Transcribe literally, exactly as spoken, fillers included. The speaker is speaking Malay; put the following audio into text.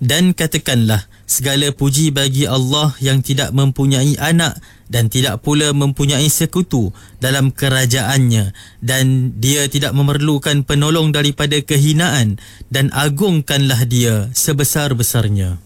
Dan katakanlah, segala puji bagi Allah yang tidak mempunyai anak dan tidak pula mempunyai sekutu dalam kerajaannya, dan dia tidak memerlukan penolong daripada kehinaan, dan agungkanlah dia sebesar-besarnya.